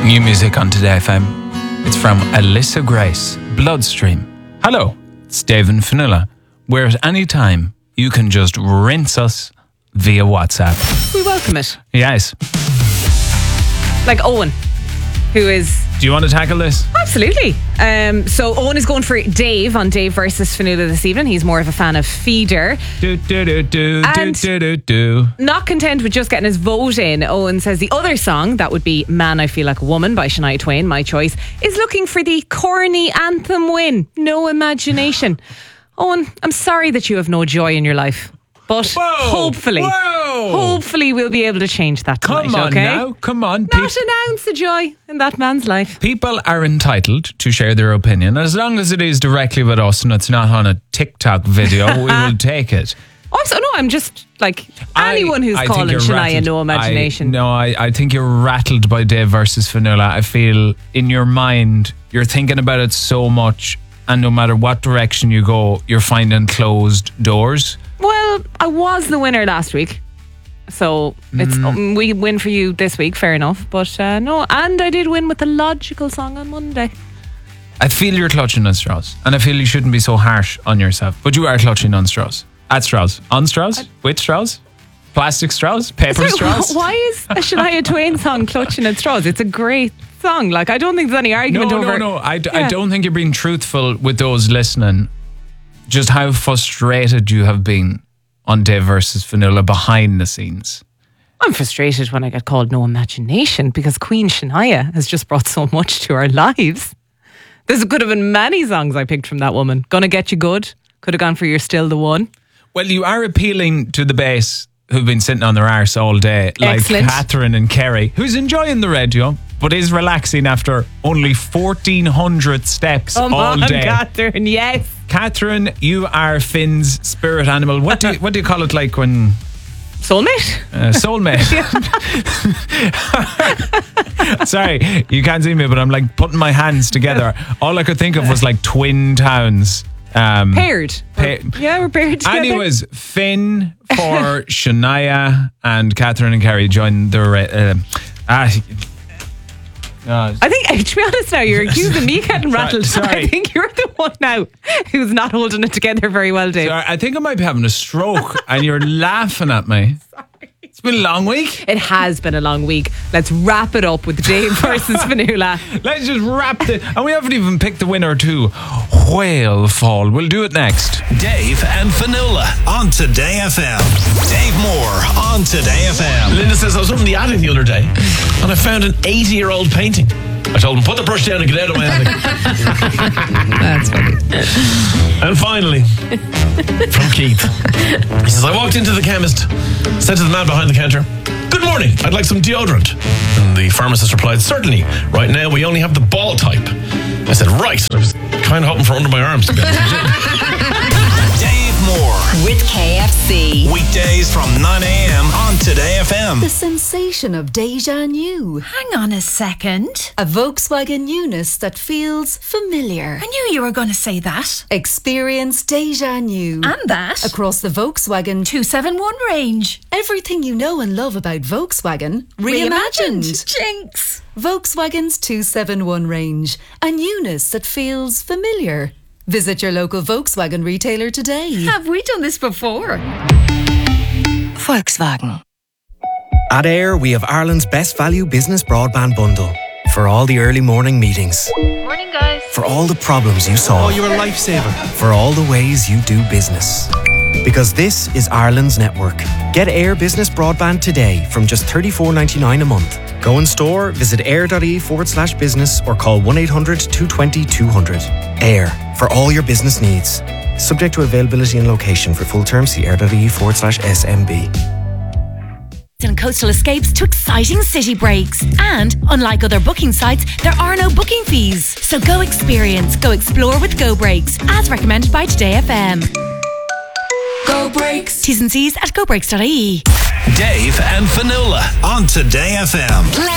New music on Today FM. It's from Alyssa Grace, Bloodstream. Hello, it's Dave and Fionnuala, where at any time you can just rinse us via WhatsApp. We welcome it. Yes. Like Owen, who is... Do you want to tackle this? Absolutely. So Owen is going for Dave on Dave versus Fionnuala this evening. He's more of a fan of Feeder. Not content with just getting his vote in, Owen says the other song, that would be Man I Feel Like a Woman by Shania Twain, my choice, is looking for the corny anthem win. No imagination. Owen, I'm sorry that you have no joy in your life. But hopefully we'll be able to change that tonight. Come on. Not an ounce of joy in that man's life. People are entitled to share their opinion as long as it is directly with us and it's not on a TikTok video. We will take it. Also, no, I'm just like anyone who's calling Shania no imagination. I think you're rattled by Dave versus Fionnuala. I feel in your mind you're thinking about it so much, and no matter what direction you go, you're finding closed doors. Well, I was the winner last week, so it's we win for you this week, fair enough. But no, and I did win with the logical song on Monday. I feel you're clutching on straws, and I feel you shouldn't be so harsh on yourself, but you are clutching on straws. At straws. On straws? With straws? Plastic straws? Paper straws? Why is a Shania Twain song clutching at straws? It's a great song. Like, I don't think there's any argument over... No. I don't think you're being truthful with those listening. Just how frustrated you have been on Dave versus Fionnuala behind the scenes. I'm frustrated when I get called no imagination because Queen Shania has just brought so much to our lives. There could have been many songs I picked from that woman. Gonna Get You Good. Could have gone for You're Still the One. Well, you are appealing to the base who've been sitting on their arse all day. Like Excellent. Catherine and Kerry, who's enjoying the radio, but is relaxing after only 1,400 steps all day. Catherine, yes. Catherine, you are Finn's spirit animal. What do you call it, like when... Soulmate? Soulmate. Sorry, you can't see me, but I'm like putting my hands together. All I could think of was like twin towns. Paired. Yeah, we're paired together. Anyways, Finn for Shania and Catherine and Kerry joined the... I think, to be honest now, you're accusing me getting rattled. Sorry. I think you're the one now who's not holding it together very well, Dave. Sorry, I think I might be having a stroke and you're laughing at me. Sorry. It's been a long week. It has been a long week. Let's wrap it up with Dave versus Fionnuala. Let's just wrap it. And we haven't even picked the winner too. Whale Fall. We'll do it next. Dave and Fionnuala on Today FM. Dave Moore on Today FM. Linda says I was up in the attic the other day and I found an 80-year-old painting. I told him, put the brush down and get out of my attic. That's funny. And finally, from Keith, he says, I walked into the chemist, said to the man behind the counter, good morning, I'd like some deodorant. And the pharmacist replied, certainly, right now we only have the ball type. I said, right. I was kind of hoping for under my arms to be able to do it. Dave Moore with KFC. Weekdays from 9 a.m. on Today FM. The sensation of déjà new. Hang on a second. A Volkswagen newness that feels familiar. I knew you were going to say that. Experience déjà new. And that. Across the Volkswagen 271 range. Everything you know and love about Volkswagen reimagined. Jinx. Volkswagen's 271 range. A newness that feels familiar. Visit your local Volkswagen retailer today. Have we done this before? Volkswagen. At Air, we have Ireland's best value business broadband bundle. For all the early morning meetings. Morning, guys. For all the problems you solve. Oh, you're a lifesaver. For all the ways you do business. Because this is Ireland's network. Get Air Business Broadband today from just $34.99 a month. Go in store, visit air.ie/business or call 1-800-220-200. Air, for all your business needs. Subject to availability and location. For full terms, see air.ie/SMB. And coastal escapes to exciting city breaks. And unlike other booking sites, there are no booking fees. So go experience, go explore with Go Breaks, as recommended by Today FM. Go Breaks. T's and C's at gobreaks.ie. Dave and Fionnuala on Today FM.